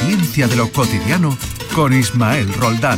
ciencia de lo cotidiano con Ismael Roldán.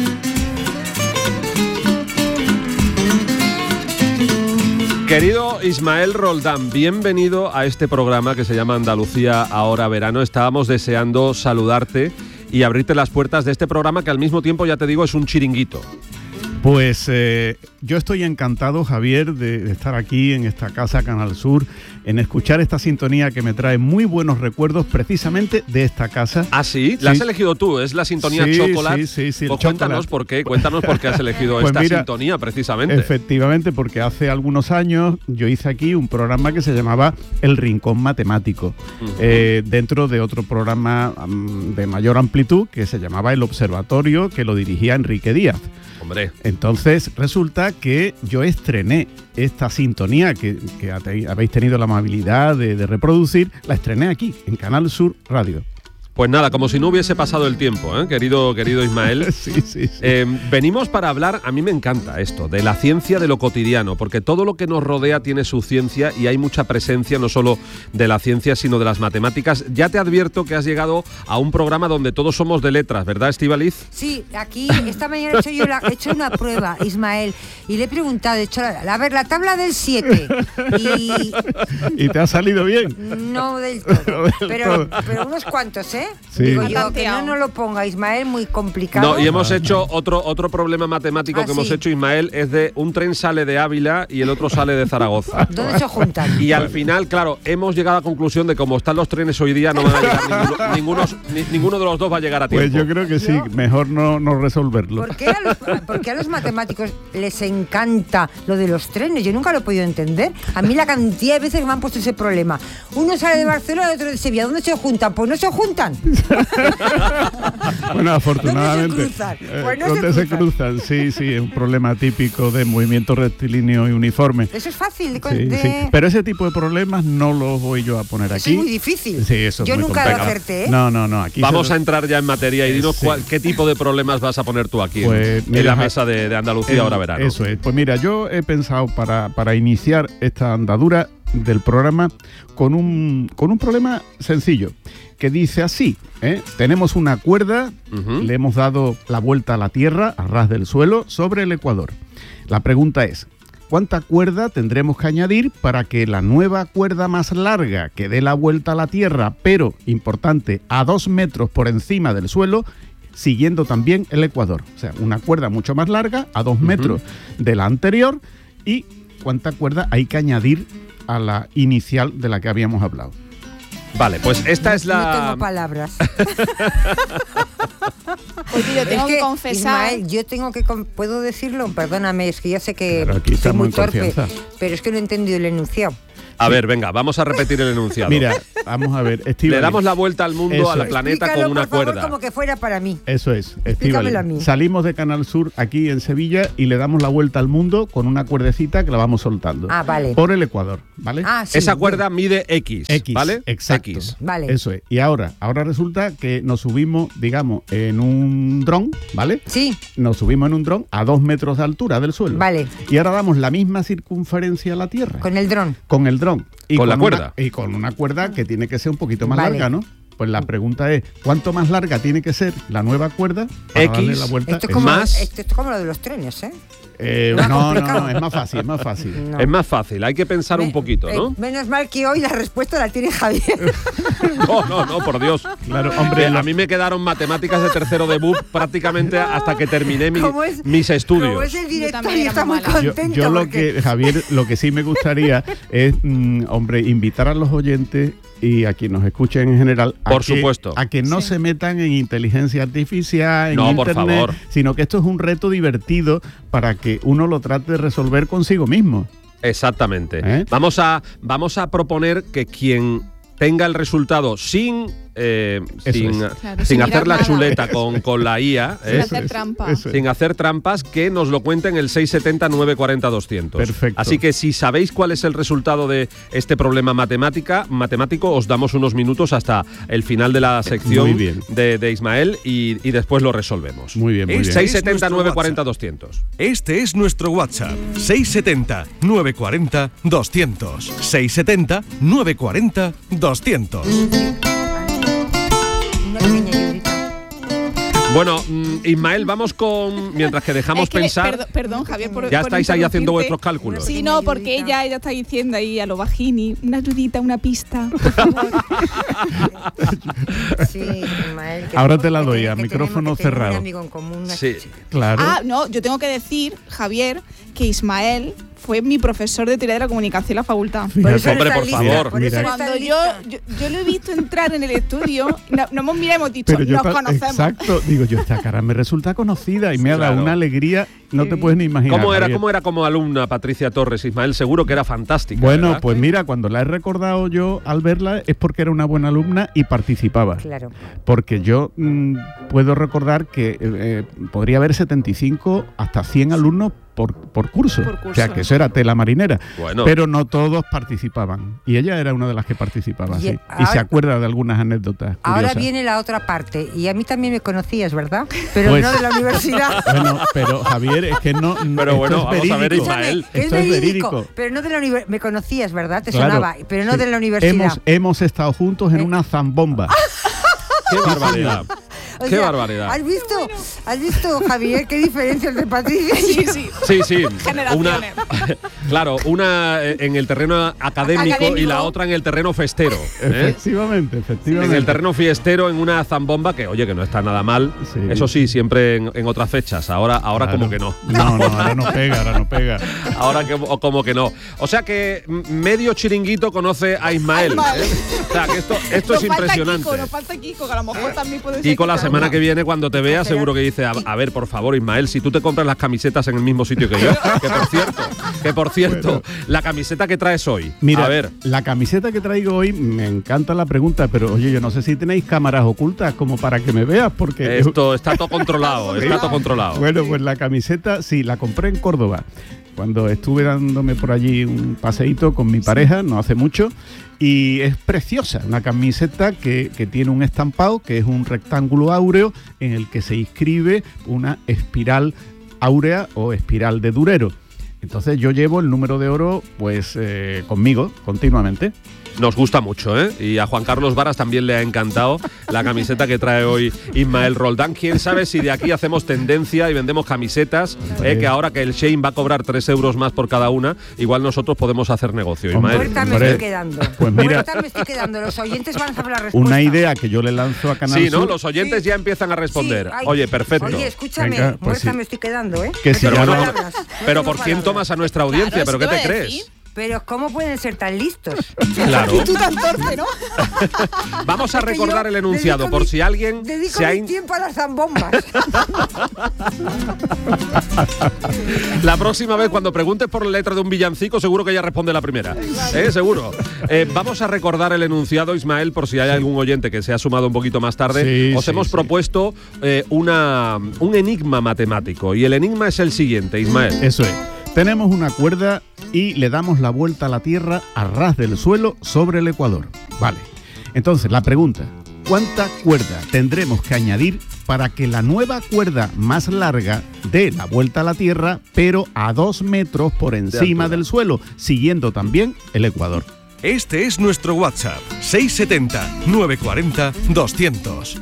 Querido Ismael Roldán, bienvenido a este programa que se llama Andalucía Ahora Verano. Estábamos deseando saludarte y abrirte las puertas de este programa que al mismo tiempo, ya te digo, es un chiringuito. Pues yo estoy encantado, Javier, de estar aquí en esta casa Canal Sur, en escuchar esta sintonía que me trae muy buenos recuerdos precisamente de esta casa. ¿Ah, sí? ¿La has elegido tú? ¿Es la sintonía Chocolate? Sí. Pues cuéntanos por qué has elegido esta sintonía precisamente. Efectivamente, porque hace algunos años yo hice aquí un programa que se llamaba El Rincón Matemático, dentro de otro programa de mayor amplitud que se llamaba El Observatorio, que lo dirigía Enrique Díaz. Hombre. Entonces resulta que yo estrené esta sintonía que habéis tenido la amabilidad de reproducir, la estrené aquí, en Canal Sur Radio. Pues nada, como si no hubiese pasado el tiempo, querido Ismael. Sí. Venimos para hablar, a mí me encanta esto, de la ciencia de lo cotidiano, porque todo lo que nos rodea tiene su ciencia y hay mucha presencia no solo de la ciencia, sino de las matemáticas. Ya te advierto que has llegado a un programa donde todos somos de letras, ¿verdad, Estíbaliz? Sí, aquí esta mañana he hecho una prueba, Ismael, y le he preguntado, a ver, la tabla del 7. ¿Y te ha salido bien? No del todo, pero unos cuantos, ¿eh? Sí. Digo yo, que no lo ponga, Ismael, muy complicado. No, y hemos hecho otro problema matemático que hemos hecho, Ismael, es de un tren sale de Ávila y el otro sale de Zaragoza. ¿Dónde se juntan? Y al final, claro, hemos llegado a la conclusión de como están los trenes hoy día, no van a llegar ninguno de los dos va a llegar a tiempo. Pues yo creo que sí, mejor no resolverlo. ¿Por qué a los matemáticos les encanta lo de los trenes? Yo nunca lo he podido entender. A mí la cantidad de veces que me han puesto ese problema. Uno sale de Barcelona y otro de Sevilla. ¿Dónde se juntan? Pues no se juntan. Bueno, afortunadamente ¿Dónde se cruzan? Sí, es un problema típico de movimiento rectilíneo y uniforme. Eso es fácil sí. Pero ese tipo de problemas no los voy yo a poner aquí. Es muy difícil. Sí, eso yo es muy nunca complicado. lo acerté, ¿eh? No, aquí vamos a entrar ya en materia y dinos qué tipo de problemas vas a poner tú aquí en la mesa de Andalucía Ahora Verano. Eso es. Pues mira, yo he pensado para iniciar esta andadura del programa con un problema sencillo que dice así, tenemos una cuerda, le hemos dado la vuelta a la Tierra, a ras del suelo, sobre el Ecuador. La pregunta es, ¿cuánta cuerda tendremos que añadir para que la nueva cuerda más larga que dé la vuelta a la Tierra, pero, importante, a 2 metros por encima del suelo, siguiendo también el Ecuador? O sea, una cuerda mucho más larga, a 2 metros de la anterior, y cuánta cuerda hay que añadir a la inicial de la que habíamos hablado. Vale, pues esta es la... No tengo palabras. Oye, yo tengo que confesar... Ismael, ¿puedo decirlo? Perdóname, es que ya sé que soy muy torpe, pero es que no he entendido el enunciado. A ver, venga, vamos a repetir el enunciado. Mira, vamos a ver, Estíbaliz. Le damos la vuelta al mundo, al planeta. Explícalo, con una por favor, cuerda. como que fuera para mí. Eso es, Explícamelo a mí. Salimos de Canal Sur aquí en Sevilla y le damos la vuelta al mundo con una cuerdecita que la vamos soltando. Ah, vale. Por el Ecuador, ¿vale? Ah, sí. Esa cuerda mide X, ¿vale? Exacto. X. Vale. Eso es. Y ahora resulta que nos subimos, digamos, en un dron, ¿vale? Sí. Nos subimos en un dron a 2 metros de altura del suelo. Vale. Y ahora damos la misma circunferencia a la Tierra. Con el dron. Con el dron. Y con la cuerda. Y con una cuerda que tiene que ser un poquito más larga, ¿no? Pues la pregunta es, ¿cuánto más larga tiene que ser la nueva cuerda para darle la vuelta? Esto es como lo de los trenes, ¿eh? No, es más fácil. No. Es más fácil, hay que pensar un poquito, ¿no? Menos mal que hoy la respuesta la tiene Javier. No, por Dios. Claro, hombre, a mí me quedaron matemáticas de tercero de BUP prácticamente hasta que terminé mis estudios. Como es el director y está muy contento. Yo Javier, lo que sí me gustaría es, invitar a los oyentes y a quienes nos escuchen en general a que no se metan en inteligencia artificial, en internet, por favor, sino que esto es un reto divertido para que uno lo trate de resolver consigo mismo. Exactamente. Vamos a proponer que quien tenga el resultado sin hacer la chuleta con la IA, sin hacer trampas, que nos lo cuenten el 670-940-200. Perfecto. Así que si sabéis cuál es el resultado de este problema matemático, os damos unos minutos hasta el final de la sección de Ismael y después lo resolvemos. Muy bien. 670-940-200. Este es nuestro WhatsApp, 670-940-200. 670-940-200. Una pequeña Bueno, Ismael, vamos con... Mientras que dejamos pensar... Perdón, Javier, ya estáis ahí haciendo vuestros cálculos. Sí, no, porque ella está diciendo ahí a lo bajini, una ayudita, una pista, por favor. Sí, Ismael. Ahora te la doy, a micrófono cerrado. Un amigo en común, Sí, claro. Ah, no, yo tengo que decir, Javier, que Ismael fue mi profesor de teoría de la comunicación en la facultad. Fíjate. Hombre, por favor. Cuando yo lo he visto entrar en el estudio, no hemos mirado, hemos dicho, Pero nos conocemos. Exacto, digo yo, esta cara me resulta conocida y me ha dado Claro. una alegría, no te puedes ni imaginar. ¿Cómo Javier. era como alumna Patricia Torres, Ismael? Seguro que era fantástica. Bueno, ¿verdad? pues mira, cuando la he recordado yo al verla es porque era una buena alumna y participaba. Claro. Porque yo puedo recordar que podría haber 75 hasta 100 alumnos por curso. Por curso. O sea, que eso era tela marinera. Bueno. Pero no todos participaban. Y ella era una de las que participaba, Y sí. Y ahora- se acuerda de algunas anécdotas Ahora curiosas. viene la otra parte. Y a mí también me conocías, ¿verdad? Pero Pues- no de la universidad. Bueno, pero Javier, es que no... Pero esto bueno, es vamos a ver, verídico. Ismael. Que Esto es verídico. Pero no de la universidad. Me conocías, ¿verdad? Te Claro, sonaba. Pero no sí. de la universidad. Hemos estado juntos en una zambomba. ¡Qué barbaridad! O ¡Qué sea, barbaridad! ¿Has visto, Javier, qué diferencia entre Patricia y yo? Sí, sí. Generaciones. Una en el terreno académico y la otra en el terreno festero. Efectivamente. En el terreno fiestero, en una zambomba que, oye, que no está nada mal. Sí. Eso sí, siempre en otras fechas. Ahora Claro. como que no. No, ahora no pega. Ahora como que no. O sea que medio chiringuito conoce a Ismael. Ismael. O sea que esto es Nos falta impresionante. Nos falta Kiko, que a lo mejor también puede ser. Kiko la que semana que viene cuando te vea seguro que dice a ver, por favor, Ismael, si tú te compras las camisetas en el mismo sitio que yo, que por cierto, la camiseta que traes hoy, Mira, a ver, la camiseta que traigo hoy, me encanta la pregunta, pero oye, yo no sé si tenéis cámaras ocultas como para que me veas, porque... esto está todo controlado, está todo controlado. Bueno, pues la camiseta, sí, la compré en Córdoba, cuando estuve dándome por allí un paseíto con mi pareja, no hace mucho, y es preciosa, una camiseta que tiene un estampado, que es un rectángulo áureo, en el que se inscribe una espiral áurea o espiral de Durero. Entonces yo llevo el número de oro pues conmigo continuamente. Nos gusta mucho, ¿eh? Y a Juan Carlos Varas también le ha encantado la camiseta que trae hoy Ismael Roldán. ¿Quién sabe si de aquí hacemos tendencia y vendemos camisetas? Que ahora que el Shein va a cobrar 3 euros más por cada una, igual nosotros podemos hacer negocio, Ismael. Muerta me Hombre, estoy quedando. pues mira, Muerta me estoy quedando. Los oyentes van a saber la respuesta. una idea que yo le lanzo a Canal Sí, ¿no? Sur, Los oyentes ya empiezan a responder. Sí, ay, Oye, perfecto. Oye, escúchame, Venga, pues muerta sí. me estoy quedando, ¿eh? Que si No ya tengo no- palabras, no Pero tengo ¿por quién palabras. tomas a nuestra audiencia? Claro, ¿Pero qué eso te te iba a crees? decir. Pero ¿cómo pueden ser tan listos? Claro. Y tú tan torpe, ¿no? Vamos a Es que recordar yo el enunciado dedico por mi- si alguien Dedico se ha mi tiempo a las zambombas. La próxima vez cuando preguntes por la letra de un villancico seguro que ella responde la primera. Seguro. Vamos a recordar el enunciado, Ismael, por si hay algún oyente que se ha sumado un poquito más tarde. Sí, Os sí, hemos sí. propuesto un enigma matemático y el enigma es el siguiente, Ismael. Eso es. Tenemos una cuerda y le damos la vuelta a la Tierra a ras del suelo sobre el Ecuador. Vale. Entonces, la pregunta, ¿cuánta cuerda tendremos que añadir para que la nueva cuerda más larga dé la vuelta a la Tierra, pero a 2 metros por encima altura. del suelo, siguiendo también el Ecuador? Este es nuestro WhatsApp, 670-940-200.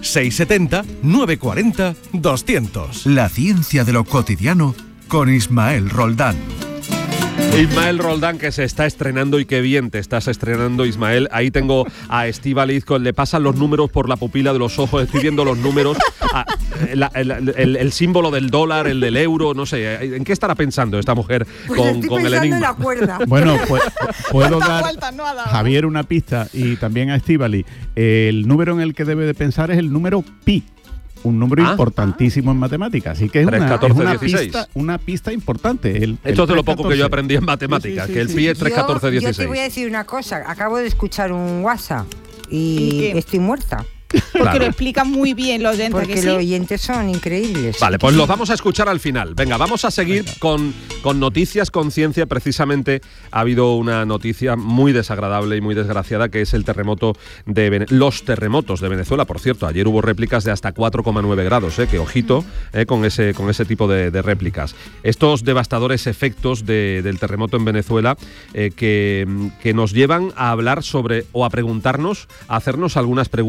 670-940-200. La ciencia de lo cotidiano con Ismael Roldán. Ismael Roldán, que se está estrenando, y qué bien te estás estrenando, Ismael. Ahí tengo a Estíbaliz, le pasan los números por la pupila de los ojos, estoy viendo los números, el símbolo del dólar, el del euro, no sé, ¿en qué estará pensando esta mujer Pues con estoy el pensando en enigma? la cuerda. Bueno, pues puedo ¿Cuántas dar, vueltas no ha dado? Javier, una pista y también a Estíbaliz. El número en el que debe de pensar es el número pi. Un número importantísimo en matemáticas, así que es 3, una, 14, es una 16. una pista importante. Esto es de lo poco que yo aprendí en matemáticas, Sí, sí, que el sí, pi es sí. 3, 14, Yo 16. te voy a decir una cosa. Acabo de escuchar un WhatsApp ¿Y y qué? estoy muerta. Porque Claro. lo explica muy bien los oyentes, Porque que sí. los oyentes son increíbles. Vale, pues los vamos a escuchar al final. Venga, vamos a seguir con noticias con ciencia. Precisamente ha habido una noticia muy desagradable y muy desgraciada, que es el terremoto los terremotos de Venezuela. Por cierto, ayer hubo réplicas de hasta 4,9 grados, que ojito con ese tipo de réplicas. Estos devastadores efectos del terremoto en Venezuela que nos llevan a hablar sobre, o a preguntarnos, a hacernos algunas preguntas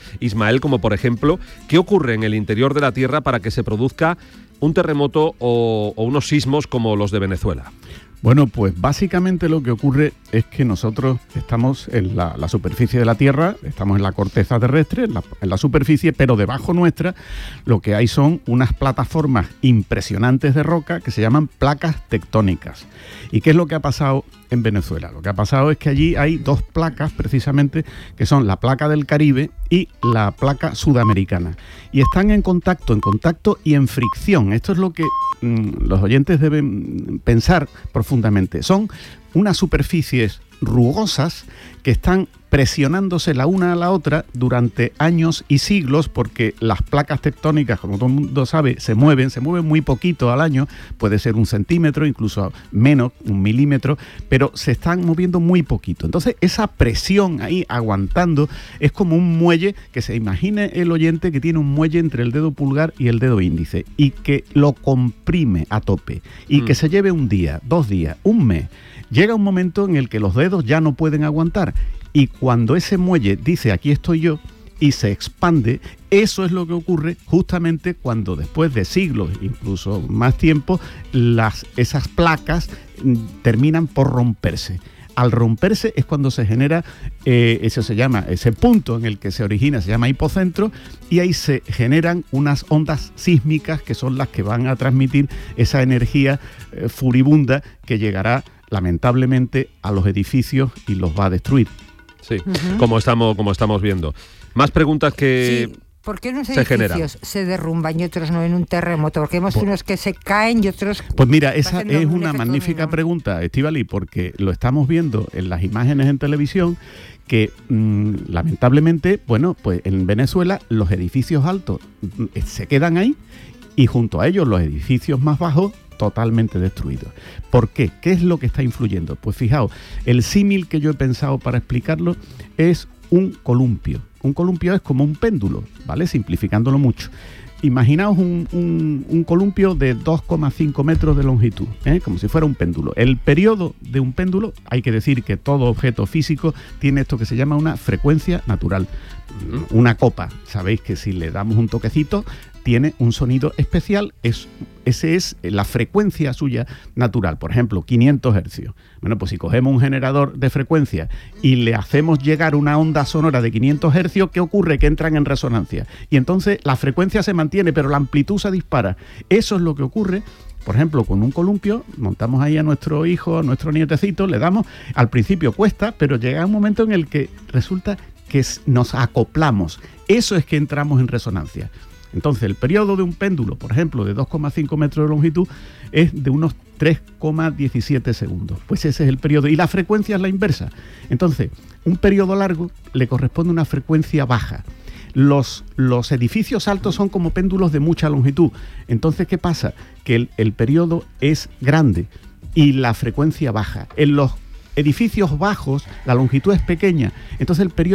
Ismael, como por ejemplo, ¿qué ocurre en el interior de la Tierra para que se produzca un terremoto o unos sismos como los de Venezuela? Bueno, pues básicamente lo que ocurre es que nosotros estamos en la superficie de la Tierra, estamos en la corteza terrestre, en la superficie, pero debajo nuestra lo que hay son unas plataformas impresionantes de roca que se llaman placas tectónicas. ¿Y qué es lo que ha pasado en Venezuela? Lo que ha pasado es que allí hay dos placas precisamente, que son la placa del Caribe y la placa sudamericana. Y están en contacto y en fricción. Esto es lo que los oyentes deben pensar profundamente. Son unas superficies rugosas que están presionándose la una a la otra durante años y siglos, porque las placas tectónicas, como todo el mundo sabe, se mueven muy poquito al año, puede ser 1 centímetro, incluso menos, 1 milímetro, pero se están moviendo muy poquito. Entonces esa presión ahí aguantando es como un muelle, que se imagine el oyente que tiene un muelle entre el dedo pulgar y el dedo índice y que lo comprime a tope y que se lleve 1 día, 2 días, 1 mes. Llega un momento en el que los dedos ya no pueden aguantar y cuando ese muelle dice aquí estoy yo y se expande, eso es lo que ocurre justamente cuando después de siglos, incluso más tiempo, esas placas terminan por romperse. Al romperse es cuando se genera, eso se llama, ese punto en el que se origina, se llama hipocentro, y ahí se generan unas ondas sísmicas que son las que van a transmitir esa energía furibunda que llegará lamentablemente a los edificios y los va a destruir. Sí, como estamos viendo. Más preguntas que... Sí. ¿Por qué unos se edificios se derrumban y otros no en un terremoto? Porque hemos unos que se caen y otros... Pues mira, esa es una magnífica pregunta, Estíbaliz, porque lo estamos viendo en las imágenes en televisión, que lamentablemente, bueno, pues en Venezuela los edificios altos se quedan ahí y junto a ellos los edificios más bajos totalmente destruidos. ¿Por qué? ¿Qué es lo que está influyendo? Pues fijaos, el símil que yo he pensado para explicarlo es un columpio. Un columpio es como un péndulo, ¿vale? Simplificándolo mucho. Imaginaos un columpio de 2,5 metros de longitud, como si fuera un péndulo. El periodo de un péndulo, hay que decir que todo objeto físico tiene esto que se llama una frecuencia natural. Una copa, sabéis que si le damos un toquecito, tiene un sonido especial, ese es la frecuencia suya natural, por ejemplo, 500 hercios. Bueno, pues si cogemos un generador de frecuencia y le hacemos llegar una onda sonora de 500 hercios, ¿qué ocurre? Que entran en resonancia. Y entonces la frecuencia se mantiene, pero la amplitud se dispara. Eso es lo que ocurre, por ejemplo, con un columpio. Montamos ahí a nuestro hijo, a nuestro nietecito, le damos, al principio cuesta, pero llega un momento en el que resulta que nos acoplamos. Eso es que entramos en resonancia. Entonces, el periodo de un péndulo, por ejemplo, de 2,5 metros de longitud, es de unos 3,17 segundos. Pues ese es el periodo. Y la frecuencia es la inversa. Entonces, un periodo largo le corresponde una frecuencia baja. Los edificios altos son como péndulos de mucha longitud. Entonces, ¿qué pasa? Que el periodo es grande y la frecuencia baja. En los edificios bajos, la longitud es pequeña. Entonces, el periodo